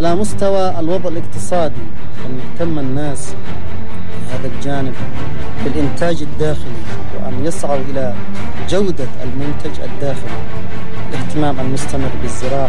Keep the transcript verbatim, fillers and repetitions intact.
على مستوى الوضع الاقتصادي، أن يهتم الناس في هذا الجانب بالإنتاج الداخلي، وأن يسعوا إلى جودة المنتج الداخلي، الاهتمام المستمر بالزراعة